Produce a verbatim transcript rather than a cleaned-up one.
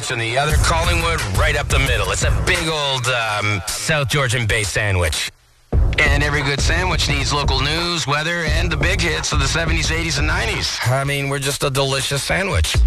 Beach and the other Collingwood right up the middle. It's a big old um, South Georgian Bay sandwich. And every good sandwich needs local news, weather, and the big hits of the seventies, eighties, and nineties. I mean, we're just a delicious sandwich.